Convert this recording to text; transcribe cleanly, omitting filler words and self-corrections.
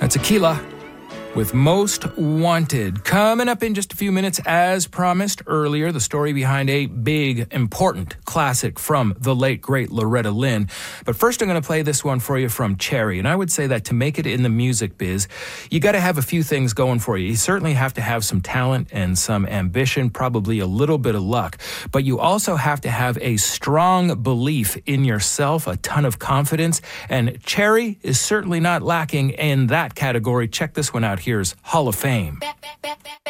That's Aquila with Most Wanted. Coming up in just a few minutes, as promised earlier, the story behind a big, important classic from the late, great Loretta Lynn. But first, I'm going to play this one for you from Cherry. And I would say that to make it in the music biz, you got to have a few things going for you. You certainly have to have some talent and some ambition, probably a little bit of luck. But you also have to have a strong belief in yourself, a ton of confidence. And Cherry is certainly not lacking in that category. Check this one out. Here's Hall of Fame.